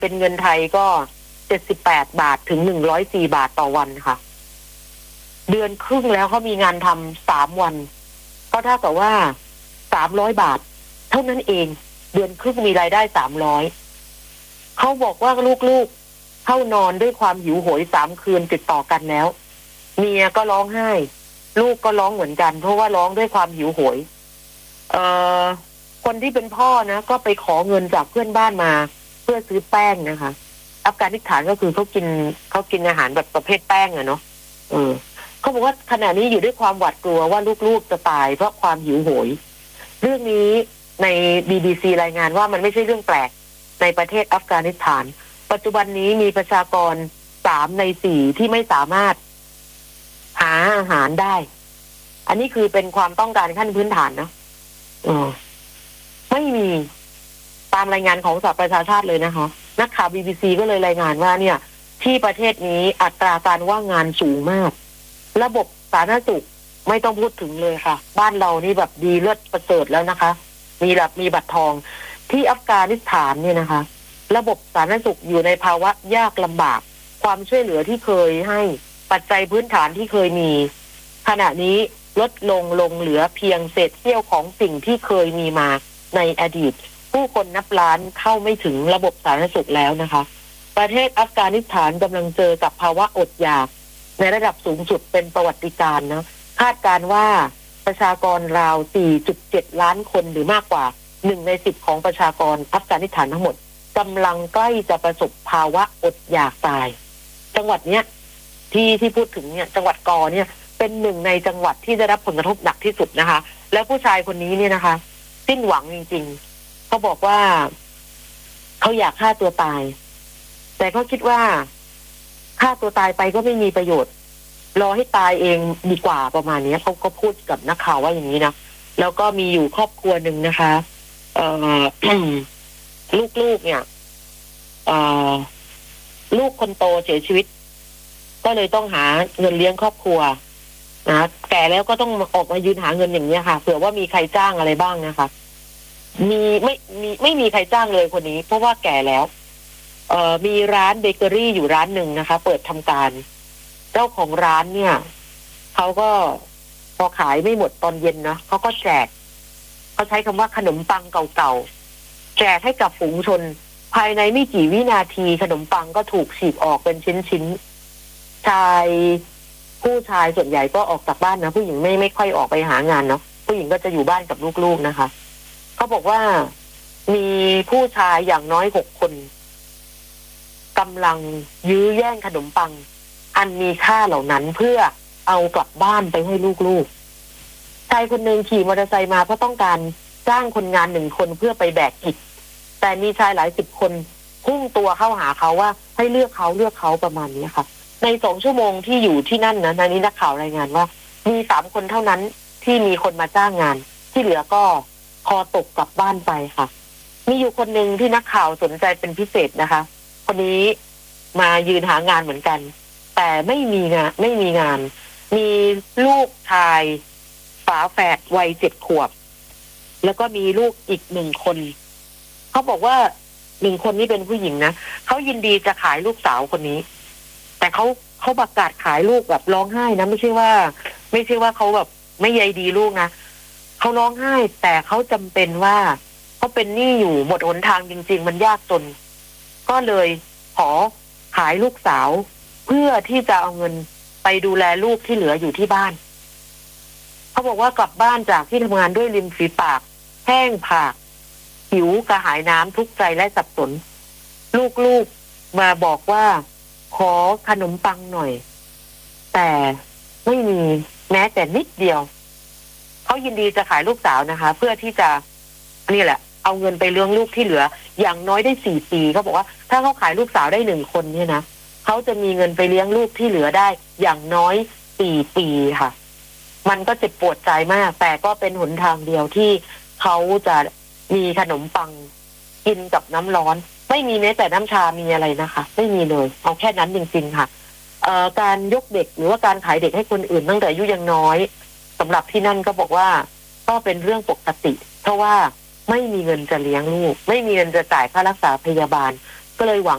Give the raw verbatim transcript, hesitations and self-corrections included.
เป็นเงินไทยก็เจ็ดสิบแปดบาทถึงหนึ่งร้อยสี่บาทต่อวันค่ะเดือนครึ่งแล้วเขามีงานทำสามวันก็เท่ากับว่าสามร้อยบาทเท่านั้นเองเดือนครึ่งมีรายได้สามร้อยเขาบอกว่าลูกๆเข้านอนด้วยความหิวโหยสามคืนติดต่อกันแล้วเมียก็ร้องไห้ลูกก็ร้องเหมือนกันเพราะว่าร้องด้วยความหิวโหยเอ่อคนที่เป็นพ่อนะก็ไปขอเงินจากเพื่อนบ้านมาเพื่อซื้อแป้งนะคะอัฟกานิสถานก็คือเขากินเขากินอาหารแบบประเภทแป้งอะเนาะเออเขาบอกว่าขณะนี้อยู่ด้วยความหวาดกลัวว่าลูกๆจะตายเพราะความหิวโหยเรื่องนี้ใน บี บี ซี รายงานว่ามันไม่ใช่เรื่องแปลกในประเทศอัฟกานิสถานปัจจุบันนี้มีประชากรสามในสี่ที่ไม่สามารถหาอาหารได้อันนี้คือเป็นความต้องการขั้นพื้นฐานนะอ๋อไม่มีตามรายงานของสหประชาชาติเลยนะคะนักข่าว บี บี ซี ก็เลยรายงานว่าเนี่ยที่ประเทศนี้อัตราการว่างงานสูงมากระบบสาธารณสุขไม่ต้องพูดถึงเลยค่ะบ้านเรานี่แบบดีเลิศประเสริฐแล้วนะคะมีแบบมีบัตรทองที่อัฟกานิสถานเนี่ยนะคะระบบสาธารณสุขอยู่ในภาวะยากลำบากความช่วยเหลือที่เคยให้ปัจจัยพื้นฐานที่เคยมีขณะนี้ลดลงลงเหลือเพียงเศษเสี้ยวของสิ่งที่เคยมีมาในอดีตผู้คนนับล้านเข้าไม่ถึงระบบสาธารณสุขแล้วนะคะประเทศอัฟกานิสถานกำลังเจอกับภาวะอดอยากในระดับสูงสุดเป็นประวัติการณ์นะคาดการว่าประชากรราว สี่จุดเจ็ด ล้านคนหรือมากกว่าหนึ่งในสิบของประชากรอัฟกานิสถานทั้งหมดกำลังใกล้จะประสบภาวะอดอยากตายจังหวัดเนี้ยที่ที่พูดถึงเนี่ยจังหวัดกอเนี่ยเป็นหนึ่งในจังหวัดที่ได้รับผลกระทบหนักที่สุดนะคะแล้วผู้ชายคนนี้เนี่ยนะคะสิ้นหวังจริงๆเขาบอกว่าเขาอยากฆ่าตัวตายแต่เขาคิดว่าฆ่าตัวตายไปก็ไม่มีประโยชน์รอให้ตายเองดีกว่าประมาณนี้เขาก็พูดกับนักข่าวว่าอย่างนี้นะแล้วก็มีอยู่ครอบครัวหนึ่งนะคะเอ่อ ลูกๆเนี่ยเอ่อลูกคนโตเสียชีวิตก็เลยต้องหาเงินเลี้ยงครอบครัวนะแก่แล้วก็ต้องออกมายืนหาเงินอย่างนี้ค่ะเผื่อว่ามีใครจ้างอะไรบ้างนะคะมีไม่มีไม่มีใครจ้างเลยคนนี้เพราะว่าแก่แล้วเอ่อมีร้านเบเกอรี่อยู่ร้านหนึ่งนะคะเปิดทำการเจ้าของร้านเนี่ยเขาก็พอขายไม่หมดตอนเย็นนะเขาก็แจกเขาใช้คำว่าขนมปังเก่าๆแจกให้กับฝูงชนภายในไม่กี่วินาทีขนมปังก็ถูกฉีกออกเป็นชิ้นๆชายผู้ชายส่วนใหญ่ก็ออกจากบ้านนะผู้หญิงไม่ไม่ค่อยออกไปหางานเนาะผู้หญิงก็จะอยู่บ้านกับลูกๆนะคะเขาบอกว่ามีผู้ชายอย่างน้อยหกคนกำลังยื้อแย่งขนมปังอันมีค่าเหล่านั้นเพื่อเอากลับบ้านไปให้ลูกๆชายคนหนึ่งขี่มอเตอร์ไซค์มาเพราะต้องการจ้างคนงานหนึ่งคนเพื่อไปแบกอิฐแต่มีชายหลายสิบคนพุ่งตัวเข้าหาเขาว่าให้เลือกเขาเลือกเขาประมาณนี้ค่ะในสองชั่วโมงที่อยู่ที่นั่นนะในนี้นักข่าวรายงานว่ามีสามคนเท่านั้นที่มีคนมาจ้างงานที่เหลือก็คอตกกลับบ้านไปค่ะมีอยู่คนหนึ่งที่นักข่าวสนใจเป็นพิเศษนะคะคนนี้มายืนหางานเหมือนกันแต่ไม่มีงานไม่มีงานมีลูกชายฝาแฝดวัยเจ็ดขวบแล้วก็มีลูกอีกหนึ่งคนเขาบอกว่าหนึ่งคนนี้เป็นผู้หญิงนะเขายินดีจะขายลูกสาวคนนี้แต่เขาเขาประกาศขายลูกแบบร้องไห้นะไม่ใช่ว่าไม่ใช่ว่าเขาแบบไม่ใยดีลูกนะเขาร้องไห้แต่เขาจำเป็นว่าเขาเป็นหนี้อยู่หมดหนทางจริงๆมันยากจนก็เลยขอขายลูกสาวเพื่อที่จะเอาเงินไปดูแลลูกที่เหลืออยู่ที่บ้านเขาบอกว่ากลับบ้านจากที่ทำงานด้วยริมฝีปากแห้งผากหิวกระหายน้ำทุกข์ใจและสับสนลูกๆมาบอกว่าขอขนมปังหน่อยแต่ไม่มีแม้แต่นิดเดียวเขายินดีจะขายลูกสาวนะคะเพื่อที่จะนี่แหละเอาเงินไปเลี้ยงลูกที่เหลืออย่างน้อยได้สี่ปีเขาบอกว่าถ้าเขาขายลูกสาวได้หนึ่งคนเนี่ยนะเขาจะมีเงินไปเลี้ยงลูกที่เหลือได้อย่างน้อยสี่ปีค่ะมันก็เจ็บปวดใจมากแต่ก็เป็นหนทางเดียวที่เขาจะมีขนมปังกินกับน้ำร้อนไม่มีแม้แต่น้ำชามีอะไรนะคะไม่มีเลยเอาแค่นั้นจริงๆค่ะเอ่อการยกเด็กหรือว่าการขายเด็กให้คนอื่นตั้งแต่อายุยังน้อยสำหรับที่นั่นก็บอกว่าก็เป็นเรื่องปกติเพราะว่าไม่มีเงินจะเลี้ยงลูกไม่มีเงินจะจ่ายค่ารักษาพยาบาลก็เลยหวัง